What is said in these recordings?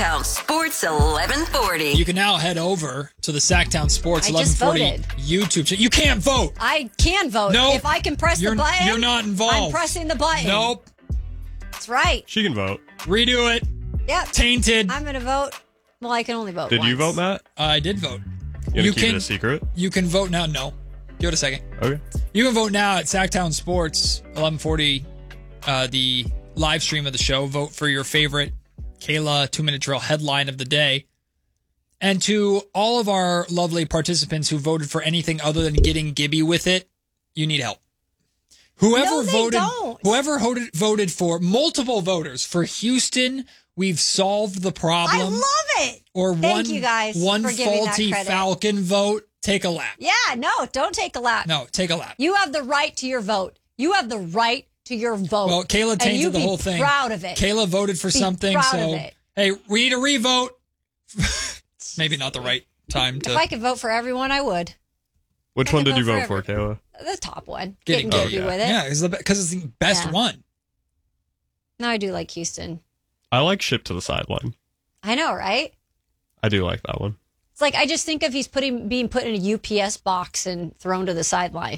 Sacktown Sports 1140. You can now head over to the Sacktown Sports I just 1140 YouTube channel. You can't vote. I can vote. Nope. If I can press the button. You're not involved. I'm pressing the button. Nope. That's right. She can vote. Redo it. Yep. Tainted. I'm going to vote. Well, I can only vote Did once. you vote, Matt? I did vote. You keep it a secret? You can vote now. No. Give it a second. Okay. You can vote now at Sacktown Sports 1140, the live stream of the show. Vote for your favorite Kayla 2-minute drill headline of the day. And to all of our lovely participants who voted for anything other than getting Gibby with it, you need help. Whoever voted for multiple voters for Houston, we've solved the problem. I love it. Or Thank you guys one for giving that faulty credit. Falcon vote. Take a lap. Yeah, no, don't take a lap. No, take a lap. You have the right to your vote. You have the right to your vote. Well, Kayla and you tainted the be whole thing. Proud of it. Kayla voted for Be something, proud so of it. hey, we need a revote. Maybe not the right time If to I could vote for everyone, I would. Which I one could did you vote vote for, Kayla? The top one. Getting Getting Gibby. Gibby with it. Yeah, because it's the best Yeah. one. No, I do like Houston. I like Ship to the Sideline. I know, right? I do like that one. It's like I just think of he's being put in a UPS box and thrown to the sideline.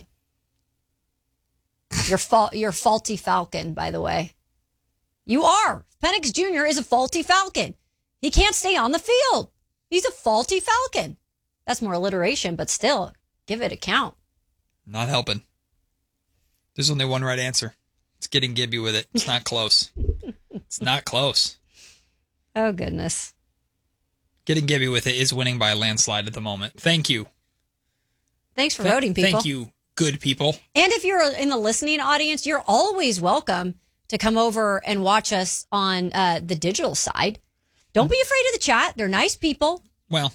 You're faulty Falcon, by the way. You are. Penix Jr. is a faulty Falcon. He can't stay on the field. He's a faulty Falcon. That's more alliteration, but still, give it a count. Not helping. There's only one right answer. It's getting Gibby with it. It's not close. It's not close. Oh, goodness. Getting Gibby with it is winning by a landslide at the moment. Thank you. Thanks for voting, people. Thank you, good people. And if you're in the listening audience, you're always welcome to come over and watch us on the digital side. Don't be afraid of the chat. They're nice people. Well,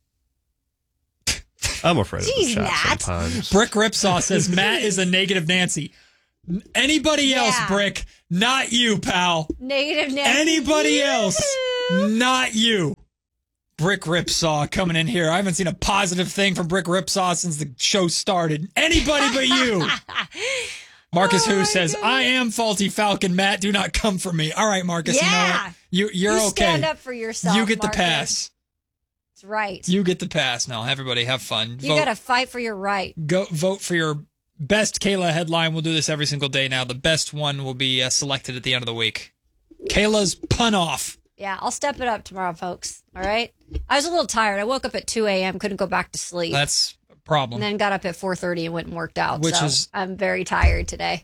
I'm afraid Jeez, of the chat Matt. sometimes. Brick Ripsaw says Matt is a negative Nancy. Anybody else, Yeah. Brick? Not you, pal. Negative Nancy. Anybody else? Not you. Brick Ripsaw coming in here. I haven't seen a positive thing from Brick Ripsaw since the show started. Anybody but you. Marcus Who says, I am faulty Falcon, Matt. Do not come for me. All right, Marcus. Yeah. You know what? You're You okay. stand up for yourself. You get the Marcus. pass. That's right. You get the pass. No, everybody have fun. You got to fight for your right. Go vote for your best Kayla headline. We'll do this every single day now. The best one will be selected at the end of the week. Kayla's pun off. Yeah, I'll step it up tomorrow, folks. All right? I was a little tired. I woke up at 2 a.m., couldn't go back to sleep. That's a problem. And then got up at 4:30 and went and worked out. Which so is- I'm very tired today.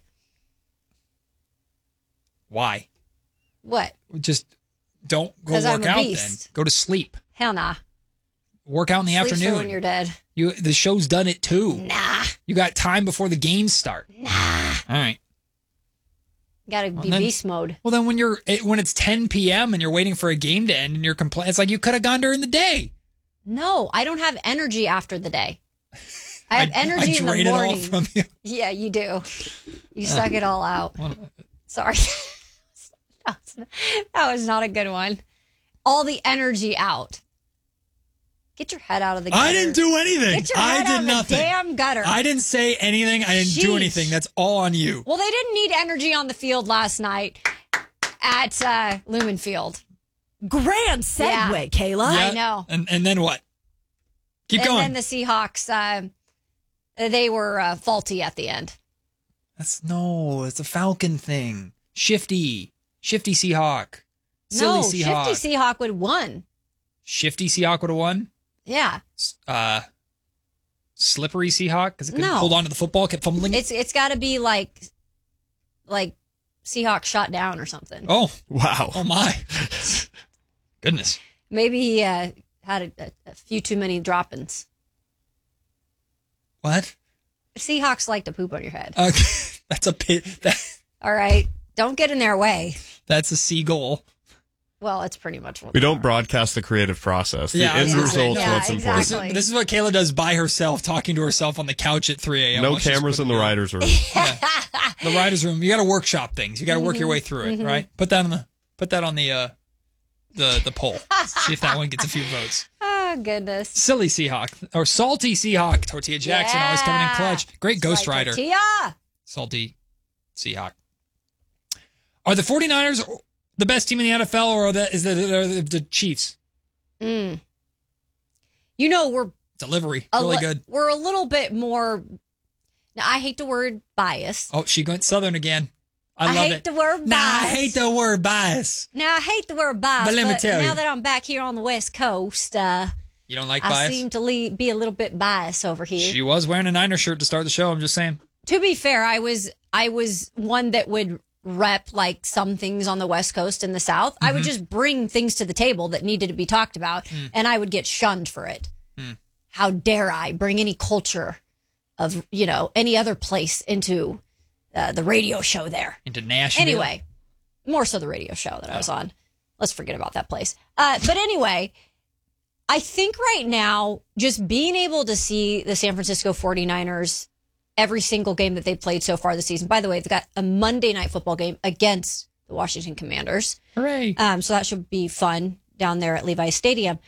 Why? What? Just don't go 'Cause I'm work a out then. beast. Go to sleep. Hell nah. Work out in the Sleep for afternoon. when you're dead. The show's done it too. Nah. You got time before the games start. Nah. All right. Got to be then- beast mode. Well, then when it's 10 p.m. and you're waiting for a game to end and you're complaining, it's like you could have gone during the day. No, I don't have energy after the day. I have energy I in the drain morning. it all from you. Yeah, you do. You suck it all out. Sorry. That was not a good one. All the energy out. Get your head out of the gutter. I didn't do anything. Get your I head did out of nothing. the damn gutter. I didn't say anything. I didn't do Jeez. anything. That's all on you. Well, they didn't need energy on the field last night at Lumen Field. Grand segue, Kayla. I know. And then what? Keep And going. then the Seahawks, they were faulty at the end. It's a Falcon thing. Shifty Seahawk. Silly No, Seahawk. Shifty Seahawk would have won. Shifty Seahawk would have won. Yeah. Slippery Seahawk because it couldn't No. hold on to the football, kept fumbling. It's got to be like Seahawk shot down or something. Oh wow! Oh my! Goodness! Maybe he had a few too many droppings. What? Seahawks like to poop on your head. Okay, that's a pit. All right, don't get in their way. That's a seagull. Well, it's pretty much what We don't broadcast the creative process. The end result's what's important. This is what Kayla does by herself, talking to herself on the couch at 3 a.m. No while she's cameras in putting the it on. writer's room. The writer's room. You got to workshop things. You got to work your way through it, Mhm. right? Put that on the poll. See if that one gets a few votes. Oh, goodness. Silly Seahawk or salty Seahawk. Tortilla Jackson always coming in clutch. Great Ghost Right, Rider. Tortilla. Salty Seahawk. Are the 49ers the best team in the NFL, or is the Chiefs? You know, we're Delivery, really good. We're a little bit more. Now, I hate the word bias. Oh, she went Southern again. I love it. I hate the word bias. Nah, I hate the word bias. Now, I hate the word bias. But let me tell you. Now that I'm back here on the West Coast, you don't like bias? I seem to be a little bit biased over here. She was wearing a Niner shirt to start the show. I'm just saying. To be fair, I was one that would rep like some things on the West Coast and the South. I would just bring things to the table that needed to be talked about, and I would get shunned for it. How dare I bring any culture of, any other place into the radio show there. Into Nashville. Anyway, more so the radio show that I was on. Let's forget about that place. But anyway, I think right now, just being able to see the San Francisco 49ers every single game that they've played so far this season. By the way, they've got a Monday night football game against the Washington Commanders. Hooray. So that should be fun down there at Levi's Stadium.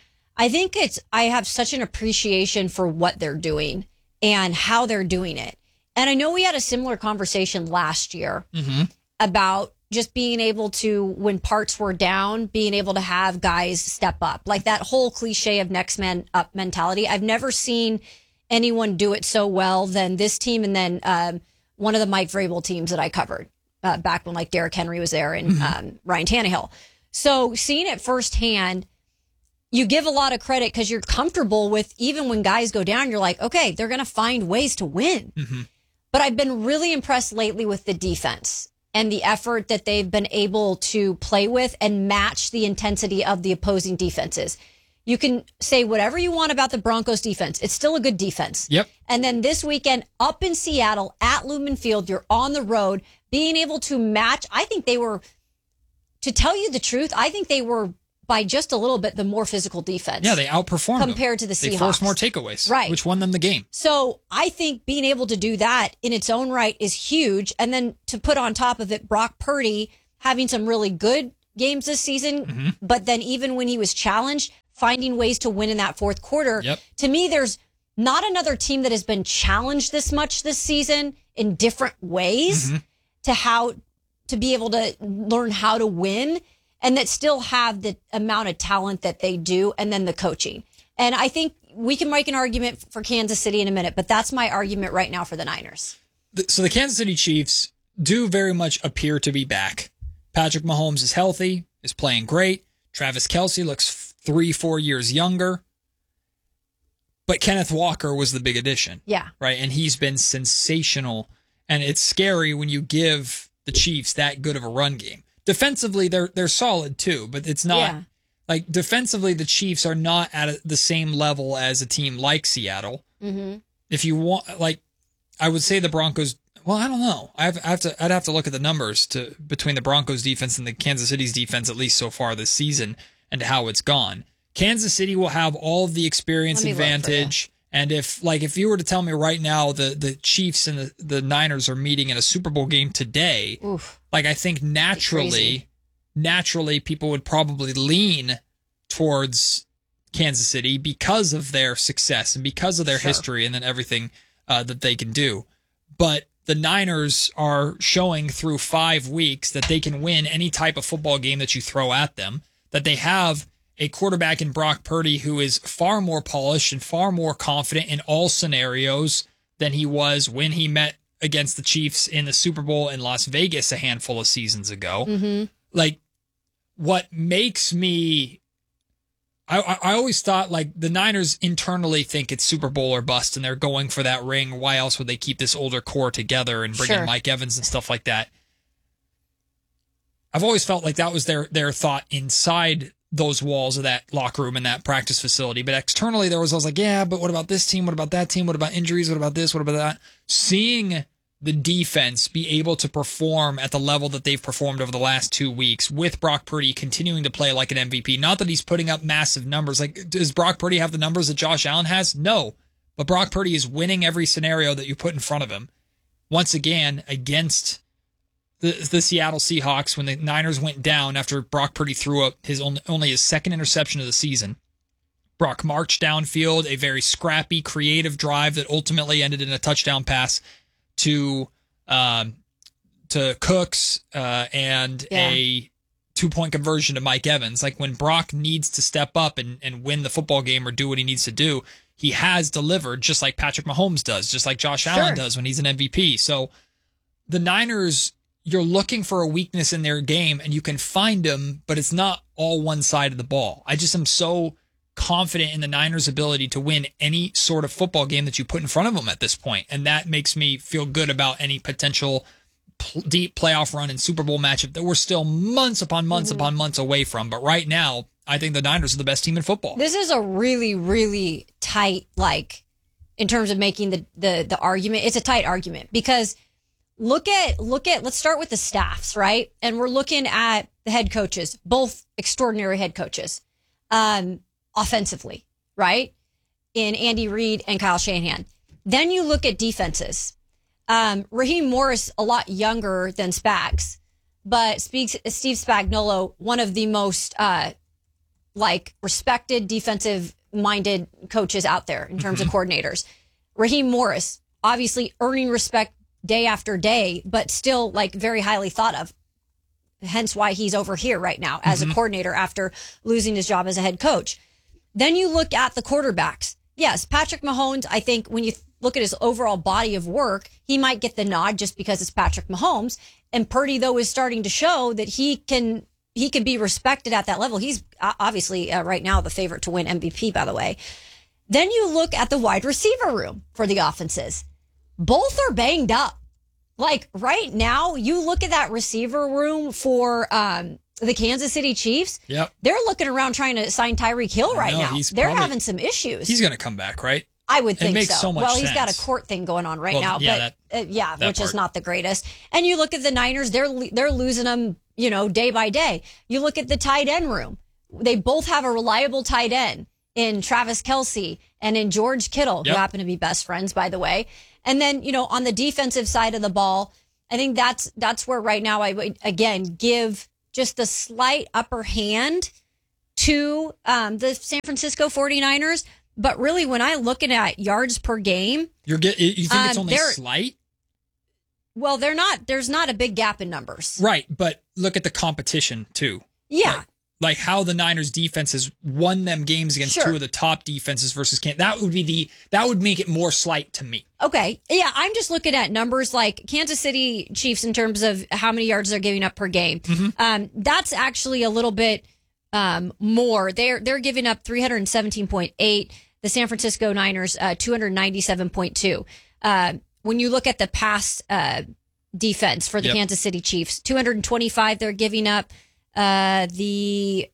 I have such an appreciation for what they're doing and how they're doing it. And I know we had a similar conversation last year about just being able to, when parts were down, being able to have guys step up. Like that whole cliche of next man up mentality. I've never seen anyone do it so well than this team, and then one of the Mike Vrabel teams that I covered back when like Derrick Henry was there and Ryan Tannehill. So seeing it firsthand, you give a lot of credit because you're comfortable with, even when guys go down, you're like, okay, they're going to find ways to win. But I've been really impressed lately with the defense and the effort that they've been able to play with and match the intensity of the opposing defenses. You can say whatever you want about the Broncos defense. It's still a good defense. Yep. And then this weekend up in Seattle at Lumen Field, you're on the road, being able to match. I think they were, to tell you the truth, I think they were by just a little bit the more physical defense. Yeah, they outperformed compared to the Seahawks. They forced more takeaways, right, which won them the game. So I think being able to do that in its own right is huge. And then to put on top of it, Brock Purdy having some really good games this season, but then even when he was challenged, finding ways to win in that fourth quarter. Yep. To me, there's not another team that has been challenged this much this season in different ways to be able to learn how to win, and that still have the amount of talent that they do, and then the coaching. And I think we can make an argument for Kansas City in a minute, but that's my argument right now for the Niners. So the Kansas City Chiefs do very much appear to be back. Patrick Mahomes is healthy, is playing great. Travis Kelce looks 3-4 years younger. But Kenneth Walker was the big addition. Yeah. Right? And he's been sensational. And it's scary when you give the Chiefs that good of a run game. Defensively, they're solid too, but it's not like defensively, the Chiefs are not at the same level as a team like Seattle. If you want, I would say the Broncos. Well, I don't know. I'd have to look at the numbers between the Broncos defense and the Kansas City's defense, at least so far this season, and how it's gone. Kansas City will have all of the experience advantage. And if you were to tell me right now the Chiefs and the Niners are meeting in a Super Bowl game today, I think naturally people would probably lean towards Kansas City because of their success and because of their history and then everything that they can do. But the Niners are showing through 5 weeks that they can win any type of football game that you throw at them, that they have a quarterback in Brock Purdy who is far more polished and far more confident in all scenarios than he was when he met against the Chiefs in the Super Bowl in Las Vegas a handful of seasons ago. What makes me... I always thought the Niners internally think it's Super Bowl or bust and they're going for that ring. Why else would they keep this older core together and bring in Mike Evans and stuff like that? I've always felt like that was their thought inside those walls of that locker room and that practice facility. But externally, I was like, yeah, but what about this team? What about that team? What about injuries? What about this? What about that? Seeing the defense be able to perform at the level that they've performed over the last 2 weeks with Brock Purdy continuing to play like an MVP. Not that he's putting up massive numbers. Does Brock Purdy have the numbers that Josh Allen has? No. But Brock Purdy is winning every scenario that you put in front of him. Once again, against the Seattle Seahawks, when the Niners went down after Brock Purdy threw up only his second interception of the season. Brock marched downfield, a very scrappy, creative drive that ultimately ended in a touchdown pass to Cooks and a 2-point conversion to Mike Evans. Like when Brock needs to step up and win the football game or do what he needs to do, he has delivered just like Patrick Mahomes does, just like Josh Allen does when he's an MVP. So the Niners, you're looking for a weakness in their game and you can find them, but it's not all one side of the ball. I just am so confident in the Niners' ability to win any sort of football game that you put in front of them at this point. And that makes me feel good about any potential deep playoff run and Super Bowl matchup that we're still months upon months upon months away from. But right now, I think the Niners are the best team in football. This is a really, really tight, like, in terms of making the argument. It's a tight argument because look at, let's start with the staffs, right? And we're looking at the head coaches, both extraordinary head coaches, offensively, right? In Andy Reid and Kyle Shanahan. Then you look at defenses. Raheem Morris, a lot younger than Spags, but Steve Spagnuolo, one of the most, respected defensive-minded coaches out there in terms of coordinators. Raheem Morris, obviously earning respect day after day, but still, very highly thought of. Hence why he's over here right now as a coordinator after losing his job as a head coach. Then you look at the quarterbacks. Yes, Patrick Mahomes, I think when you look at his overall body of work, he might get the nod just because it's Patrick Mahomes. And Purdy, though, is starting to show that he can be respected at that level. He's obviously right now the favorite to win MVP, by the way. Then you look at the wide receiver room for the offenses. Both are banged up. Like right now, you look at that receiver room for the Kansas City Chiefs. Yep. They're looking around trying to sign Tyreek Hill right now. They're having some issues. He's going to come back, right? I would think it makes so much well, sense. He's got a court thing going on right now, yeah, but that which part. is not the greatest. And you look at the Niners; they're losing them, day by day. You look at the tight end room; they both have a reliable tight end in Travis Kelce and in George Kittle, who happen to be best friends, by the way. And then on the defensive side of the ball, I think that's where right now I would again give just the slight upper hand to the San Francisco 49ers. But really, when I look at yards per game, you think it's only slight? Well, they're not. There's not a big gap in numbers, right? But look at the competition too. Yeah, like how the Niners defense has won them games against two of the top defenses versus That would make it more slight to me. Okay, yeah, I'm just looking at numbers like Kansas City Chiefs in terms of how many yards they're giving up per game. That's actually a little bit more. They're giving up 317.8. The San Francisco Niners, 297.2. When you look at the pass defense for the Kansas City Chiefs, 225 they're giving up. Where are the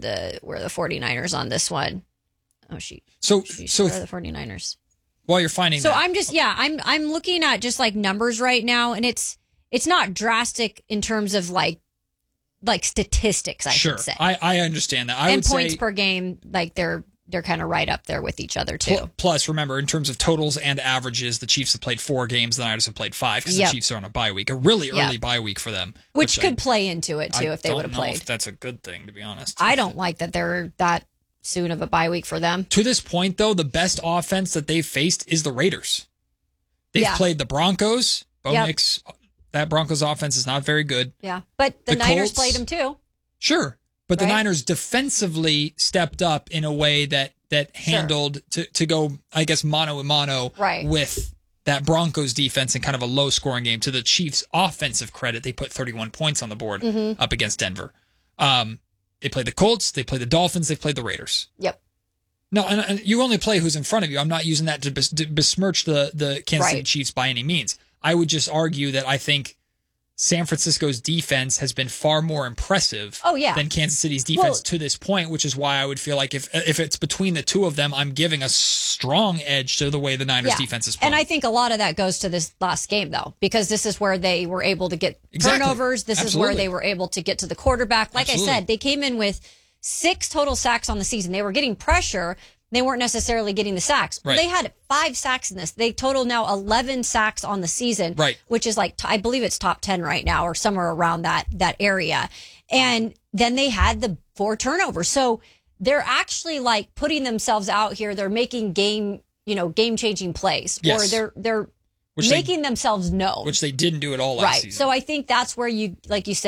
49ers on this one? Oh, So where are the 49ers? While you're finding so that. I'm looking at just like numbers right now, and it's not drastic in terms of like statistics, I should say. I understand that. And points per game, they're kind of right up there with each other too. Plus, remember, in terms of totals and averages, the Chiefs have played 4 games, the Niners have played 5 because the Chiefs are on a bye week, a really early bye week for them. Which could play into it too if they would have played. If that's a good thing, to be honest. I don't like that they're that soon of a bye week for them. To this point, though, the best offense that they've faced is the Raiders. They've played the Broncos. Bo Nix, that Broncos offense is not very good. Yeah, but the Niners played them too. Sure. But the Niners defensively stepped up in a way that handled to go, I guess, mano a mano with that Broncos defense in kind of a low scoring game. To the Chiefs' offensive credit, they put 31 points on the board up against Denver. They played the Colts, they played the Dolphins, they played the Raiders. Yep. No, and you only play who's in front of you. I'm not using that to besmirch the Kansas City Chiefs by any means. I would just argue that I think San Francisco's defense has been far more impressive than Kansas City's defense to this point, which is why I would feel like if it's between the two of them, I'm giving a strong edge to the way the Niners defense is playing. And I think a lot of that goes to this last game, though, because this is where they were able to get turnovers. This is where they were able to get to the quarterback. Like I said, they came in with 6 total sacks on the season. They were getting pressure. They weren't necessarily getting the sacks. Right. They had 5 sacks in this. They total now 11 sacks on the season, which is I believe it's top 10 right now or somewhere around that area. And then they had the 4 turnovers. So they're actually putting themselves out here. They're making game-changing plays. Yes. Or they're making themselves known. Which they didn't do at all last season. So I think that's where you, like you said,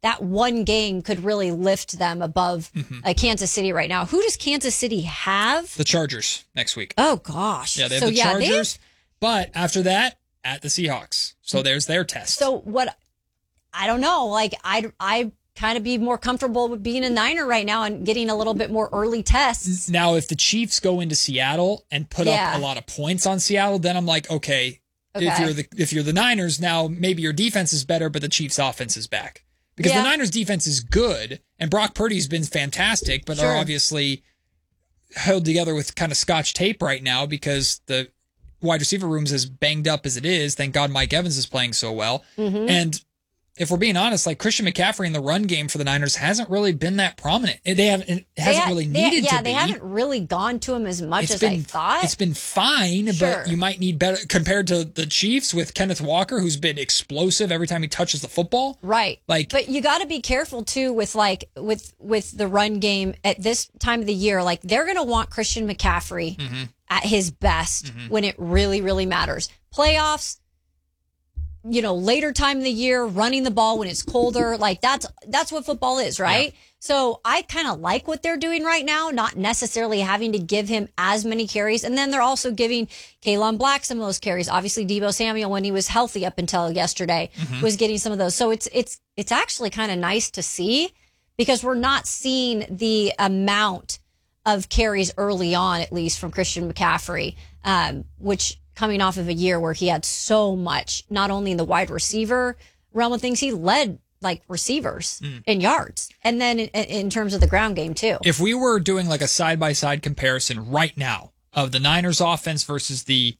that one game could really lift them above Kansas City right now. Who does Kansas City have? The Chargers next week. Oh, gosh. Yeah, they have the Chargers. But after that, at the Seahawks. So there's their test. So what? I don't know. Like, I kind of be more comfortable with being a Niner right now and getting a little bit more early tests. Now, if the Chiefs go into Seattle and put up a lot of points on Seattle, then I'm like, okay. If you're the Niners, now maybe your defense is better, but the Chiefs' offense is back. Because the Niners' defense is good, and Brock Purdy's been fantastic, but they're obviously held together with kind of scotch tape right now because the wide receiver room's as banged up as it is. Thank God Mike Evans is playing so well. And if we're being honest, like Christian McCaffrey in the run game for the Niners hasn't really been that prominent. It hasn't really needed to be. They haven't really gone to him as much as I thought. It's been fine, but you might need better compared to the Chiefs with Kenneth Walker, who's been explosive every time he touches the football. Right. But you got to be careful too with with the run game at this time of the year. Like they're going to want Christian McCaffrey at his best when it really, really matters. Playoffs. Later time in the year, running the ball when it's colder, like that's what football is, right? Yeah. So I kind of like what they're doing right now, not necessarily having to give him as many carries. And then they're also giving Kalen Black some of those carries. Obviously, Deebo Samuel, when he was healthy up until yesterday, was getting some of those. So it's actually kind of nice to see because we're not seeing the amount of carries early on, at least from Christian McCaffrey, which coming off of a year where he had so much, not only in the wide receiver realm of things, he led like receivers in yards. And then in terms of the ground game too. If we were doing like a side-by-side comparison right now of the Niners offense versus the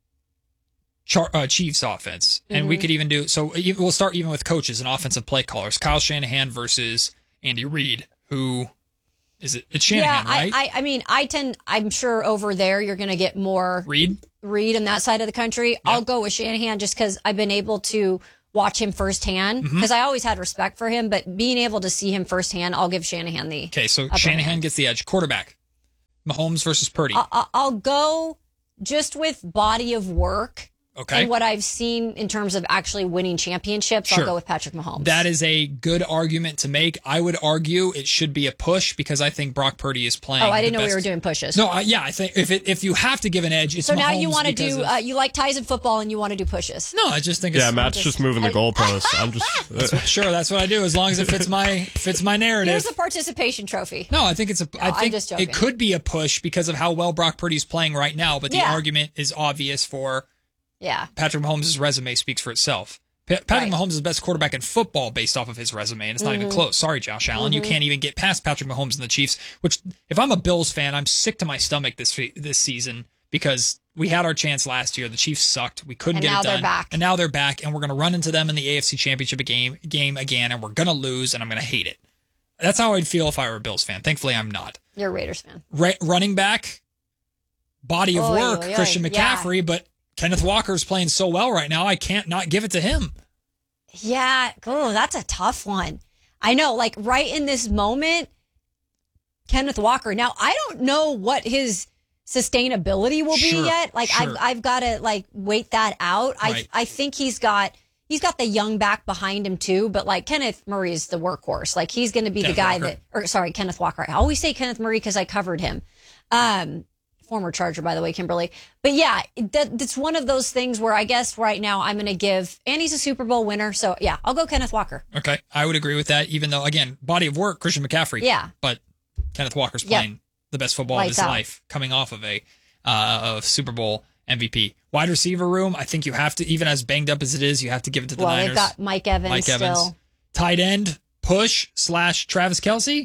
Chiefs offense, and we could even do, so we'll start even with coaches and offensive play callers. Kyle Shanahan versus Andy Reid, who... It's Shanahan, right? I mean, I'm sure over there you're going to get more Reid in that side of the country. Yep. I'll go with Shanahan just because I've been able to watch him firsthand because I always had respect for him, but being able to see him firsthand, I'll give Shanahan the Okay, so Shanahan gets the edge. Quarterback, Mahomes versus Purdy. I'll go just with body of work. Okay. And what I've seen in terms of actually winning championships, Sure. I'll go with Patrick Mahomes. That is a good argument to make. I would argue it should be a push because I think Brock Purdy is playing. Oh, I didn't know we were doing pushes. No, I think if you have to give an edge, it's so Mahomes. now you want to do you like ties in football and you want to do pushes. No, I just think Matt's just moving the goalposts. I'm just sure that's what I do as long as it fits my narrative. Here's the participation trophy. No, I think it could be a push because of how well Brock Purdy's playing right now, but the argument is obvious for Patrick Mahomes' resume speaks for itself. Patrick Mahomes is the best quarterback in football based off of his resume, and it's not even close. Sorry, Josh Allen. You can't even get past Patrick Mahomes and the Chiefs, which, if I'm a Bills fan, I'm sick to my stomach this season because we had our chance last year. The Chiefs sucked. We couldn't get it done. And now they're back, and we're going to run into them in the AFC Championship game again, and we're going to lose, and I'm going to hate it. That's how I'd feel if I were a Bills fan. Thankfully, I'm not. You're a Raiders fan. Running back, body of work, Christian McCaffrey, but Kenneth Walker's playing so well right now, I can't not give it to him. Yeah. Oh, that's a tough one. I know, like right in this moment, Kenneth Walker. Now, I don't know what his sustainability will be yet. Like I've got to like wait that out. Right. I think he's got the young back behind him too, but like Kenneth Murray is the workhorse. Like he's going to be the guy Kenneth Walker. I always say Kenneth Murray because I covered him. Former Charger, by the way, Kimberly. But yeah, that's one of those things where I guess right now I'm going to give, and he's a Super Bowl winner. So yeah, I'll go Kenneth Walker. Okay. I would agree with that, even though, again, body of work, Christian McCaffrey. Yeah. But Kenneth Walker's playing the best football of his life, coming off of a Super Bowl MVP. Wide receiver room, I think you have to, even as banged up as it is, you have to give it to the Niners. They've got Mike Evans still. Tight end, push / Travis Kelce.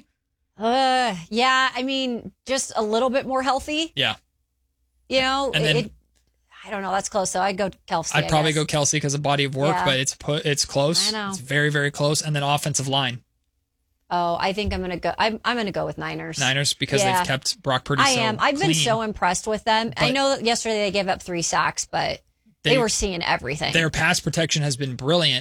Yeah, I mean, just a little bit more healthy. Yeah. You know, I don't know. That's close. So I'd go Kelce. I'd probably go Kelce because of body of work, but it's close. I know. It's very, very close. And then offensive line. Oh, I think I'm gonna go. I'm gonna go with Niners. Niners because they've kept Brock Purdy. I've been so impressed with them. But I know that yesterday they gave up 3 sacks, but they were seeing everything. Their pass protection has been brilliant,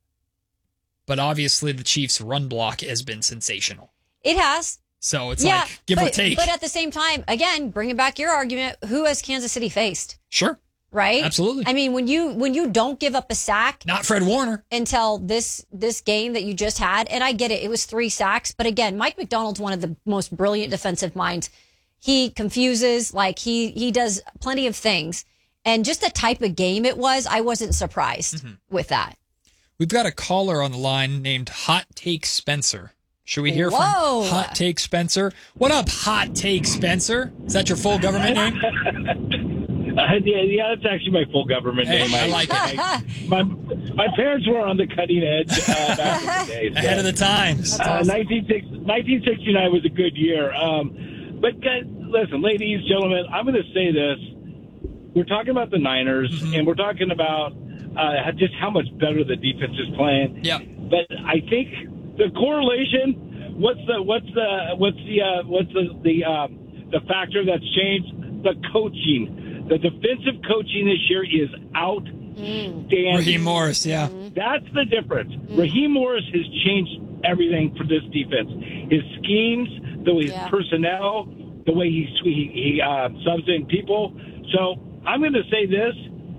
but obviously the Chiefs' run block has been sensational. It has. So it's like give or take. But at the same time, again, bringing back your argument, who has Kansas City faced? Sure. right? Absolutely. I mean, when you don't give up a sack Not Fred Warner. until this game that you just had, and I get it was 3 sacks, but again, Mike McDonald's one of the most brilliant defensive minds. He confuses, like he does plenty of things. And just the type of game it was, I wasn't surprised with that. We've got a caller on the line named Hot Take Spencer. Should we hear Whoa. from Hot Take Spencer? What up, Hot Take Spencer? Is that your full government name? Yeah, that's actually my full government name. I like it. My parents were on the cutting edge back in the day. So. Ahead of the times. 1969 was a good year. But guys, listen, ladies, gentlemen, I'm going to say this. We're talking about the Niners, and we're talking about just how much better the defense is playing. Yeah. But I think the correlation. What's the factor that's changed? The coaching. The defensive coaching this year is outstanding. Raheem Morris, yeah. That's the difference. Raheem Morris has changed everything for this defense. His schemes, his personnel, the way he subs in people. So I'm going to say this.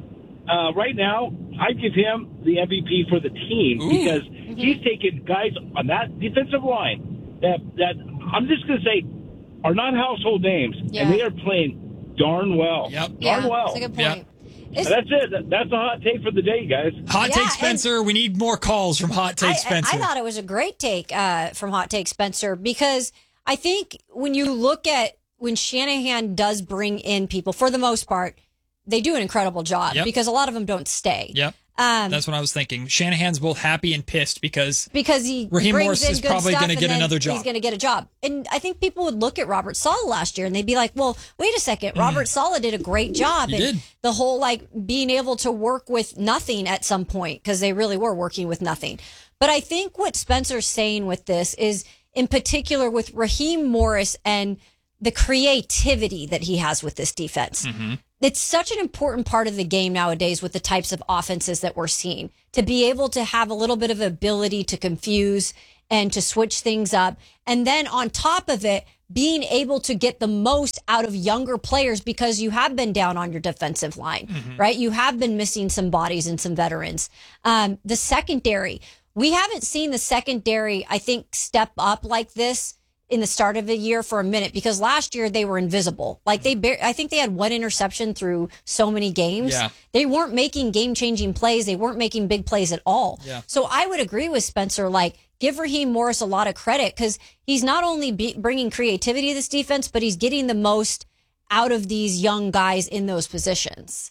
Right now, I give him the MVP for the team because he's taken guys on that defensive line that I'm just going to say are not household names, and they are playing darn well. Yep. Darn well. That's a good point. Yep. That's it. That's a hot take for the day, guys. Hot Take Spencer. We need more calls from Hot Take Spencer. I thought it was a great take from Hot Take Spencer because I think when you look at when Shanahan does bring in people, for the most part, they do an incredible job because a lot of them don't stay. Yep. That's what I was thinking. Shanahan's both happy and pissed because he Raheem brings Morris in is good probably stuff going to get and then another job. He's going to get a job. And I think people would look at Robert Saleh last year and they'd be like, well, wait a second. Robert Saleh did a great job. He did. The whole being able to work with nothing at some point because they really were working with nothing. But I think what Spencer's saying with this is in particular with Raheem Morris and the creativity that he has with this defense. It's such an important part of the game nowadays with the types of offenses that we're seeing to be able to have a little bit of ability to confuse and to switch things up. And then on top of it, being able to get the most out of younger players because you have been down on your defensive line, right? You have been missing some bodies and some veterans. The secondary, we haven't seen the secondary, I think, step up like this in the start of the year for a minute because last year they were invisible. I think they had 1 interception through so many games. Yeah. They weren't making game-changing plays. They weren't making big plays at all. Yeah. So I would agree with Spencer, give Raheem Morris a lot of credit because he's not only bringing creativity to this defense, but he's getting the most out of these young guys in those positions.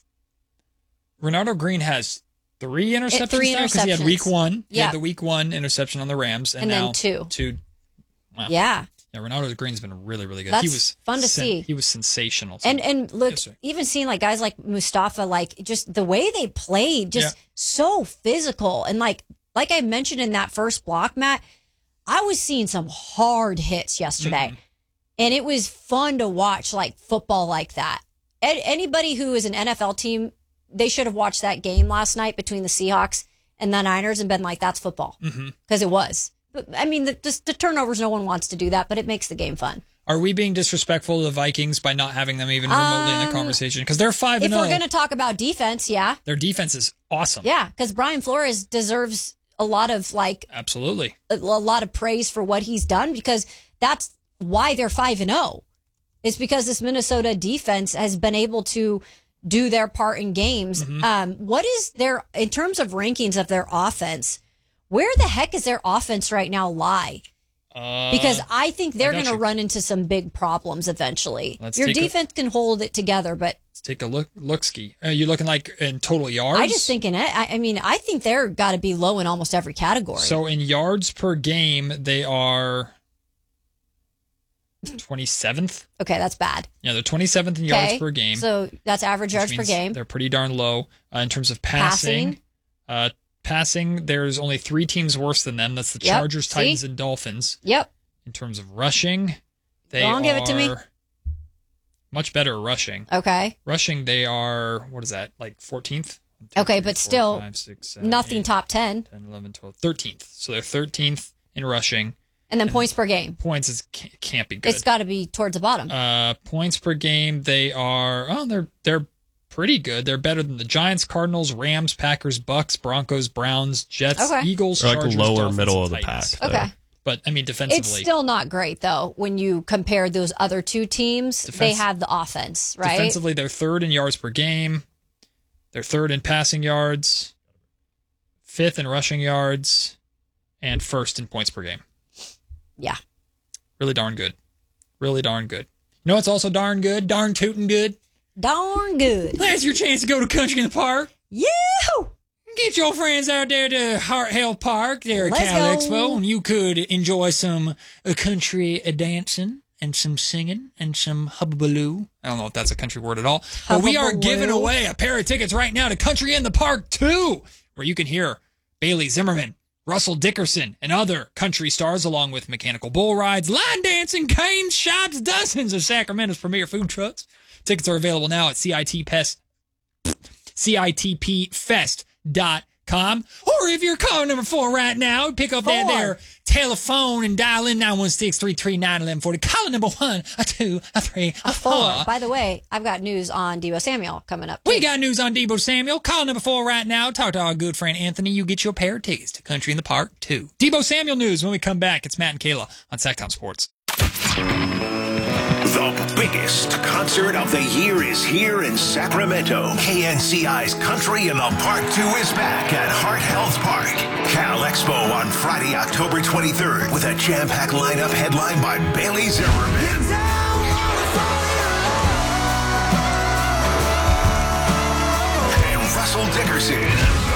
Ronaldo Green has 3 interceptions 3 now because he had week 1. He Yeah. had the week 1 interception on the Rams. And then now 2. 2. Wow. Yeah. Yeah, Ronaldo Green's been really, really good. That's he was fun to see. He was sensational. And look, Yesterday. even seeing guys like Mustafa, just the way they played, just so physical. And like I mentioned in that first block, Matt, I was seeing some hard hits yesterday. And it was fun to watch football like that. Anybody who is an NFL team, they should have watched that game last night between the Seahawks and the Niners and been like, that's football. Because it was. But, I mean, the turnovers, no one wants to do that, but it makes the game fun. Are we being disrespectful to the Vikings by not having them even remotely in the conversation? Because they're 5-0. If we're going to talk about defense, yeah. Their defense is awesome. Yeah, because Brian Flores deserves a lot of absolutely a lot of praise for what he's done because that's why they're 5-0. It's because this Minnesota defense has been able to do their part in games. What is in terms of rankings of their offense? Where the heck is their offense right now lie? Because I think they're going to run into some big problems eventually. Your defense can hold it together, but let's take a look-ski. Are you looking in total yards? I just thinking it. I mean, I think they're got to be low in almost every category. So in yards per game, they are 27th. Okay, that's bad. Yeah, they're 27th in yards per game. So that's average yards per game. They're pretty darn low in terms of passing. Passing, there's only 3 teams worse than them. That's the Chargers, Titans, and Dolphins. Yep. In terms of rushing, they Don't give it to me. Much better rushing. Okay. Rushing, they are, 14th? Okay, but still 5, 6, 7, nothing 8, top 10. 10, 11, 12, 13th. So they're 13th in rushing. And then points per game. Points can't be good. It's got to be towards the bottom. Points per game, they are, they're pretty good. They're better than the Giants, Cardinals, Rams, Packers, Bucks, Broncos, Browns, Jets, Eagles, They're like Chargers, lower Dolphins, middle and of the Titans. pack. Okay. But, I mean, defensively. It's still not great, though, when you compare those other two teams. They have the offense, right? Defensively, they're third in yards per game. They're third in passing yards, fifth in rushing yards, and first in points per game. Yeah. Really darn good. Really darn good. You know what's also darn good? Darn tootin' good? Darn good. That's your chance to go to Country in the Park. Yoo-hoo! Get your friends out there to Heart Health Park there at Let's Cal go. Expo, and you could enjoy some country dancing and some singing and some hubbaloo. I don't know if that's a country word at all. But we are Hubbaloo. giving away a pair of tickets right now to Country in the Park 2, where you can hear Bailey Zimmerman, Russell Dickerson, and other country stars, along with mechanical bull rides, line dancing, canes, shops, dozens of Sacramento's premier food trucks. Tickets are available now at CITPfest.com. Or if you're calling number 4 right now, pick up that there telephone and dial in 916-339-1140. Call number 1, a 2, a 3, a 4. By the way, I've got news on Deebo Samuel coming up. We got news on Deebo Samuel. Call number 4 right now. Talk to our good friend Anthony. You get your pair of tickets to Country in the Park 2. Deebo Samuel news when we come back. It's Matt and Kayla on Sacktown Sports. The biggest concert of the year is here in Sacramento. KNCI's Country in the Park 2 is back at Heart Health Park. Cal Expo on Friday, October 23rd with a jam-packed lineup headlined by Bailey Zimmerman. And Russell Dickerson.